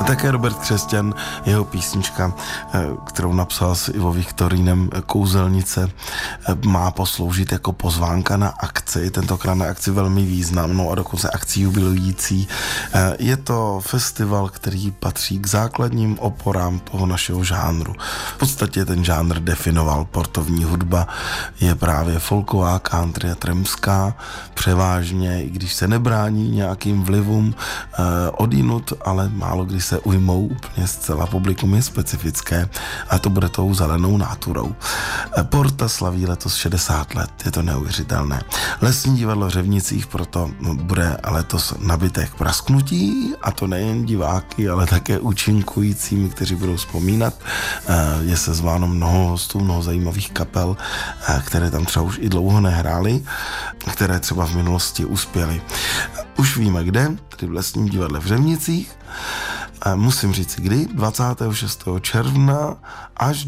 A také Robert Křesťan, jeho písnička, kterou napsal s Ivo Viktorínem, Kouzelnice, má posloužit jako pozvánka na akci, tentokrát na akci velmi významnou a dokonce akci jubilující. Je to festival, který patří k základním oporám toho našeho žánru. V podstatě ten žánr definoval. Portovní hudba je právě folková, country a tramská, převážně, i když se nebrání nějakým vlivům odinut, ale málo kdy se ujmou úplně zcela. Publikum je specifické a to bude tou zelenou náturou. Porta slaví letos 60 let, je to neuvěřitelné. Lesní divadlo v Řevnicích proto bude letos nabité k prasknutí, a to nejen diváky, ale také účinkujícími, kteří budou vzpomínat. Je sezváno mnoho hostů, mnoho zajímavých kapel, které tam třeba už i dlouho nehrály, které třeba v minulosti uspěly. Už víme kde, tedy v Lesním divadle v Řevnicích. Musím říct kdy, 26. června až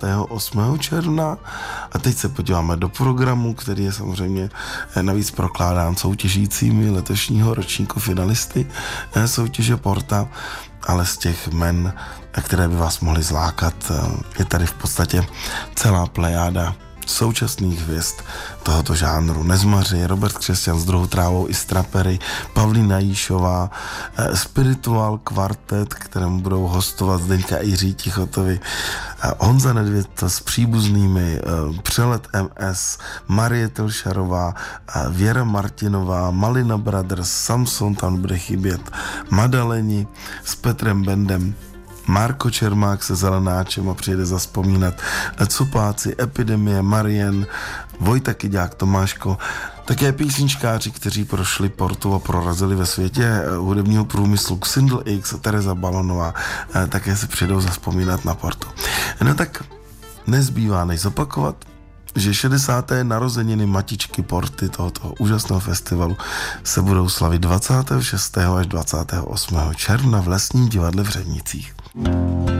28. června. A teď se podíváme do programu, který je samozřejmě navíc prokládán soutěžícími letošního ročníku finalisty soutěže Porta, ale z těch jmen, které by vás mohly zlákat, je tady v podstatě celá plejáda současných hvězd tohoto žánru. Nezmaři, Robert Křesťan s Druhou trávou i Strapery, Pavlína Jíšová, Spiritual kvartet, kterému budou hostovat Zdeňka a Jiří Tichotovi, Honza Nedvěd s Příbuznými, Přelet MS, Marie Telšarová, Věra Martinová, Malina Brothers, Samson tam bude chybět, Madaleni s Petrem Bendem, Marko Čermák se Zelenáčem a přijede zazpomínat, Cupáci, Epidemie, Marien, Vojta Kyďák, Tomáško, také písničkáři, kteří prošli Portu a prorazili ve světě hudebního průmyslu, Xindl X, Tereza Balonová, také si přijdou zazpomínat na Portu. No tak nezbývá než zopakovat, že 60. narozeniny matičky Porty tohoto úžasného festivalu se budou slavit 26. až 28. června v Lesním divadle v Řevnicích.